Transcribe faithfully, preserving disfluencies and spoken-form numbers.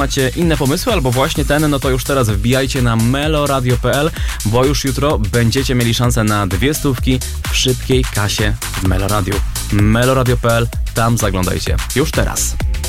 macie inne pomysły albo właśnie ten, no to już teraz wbijajcie na meloradio kropka p l, bo już jutro będziecie mieli szansę na dwie stówki w szybkiej kasie w Meloradiu. meloradio kropka p l, tam zaglądajcie. Już teraz.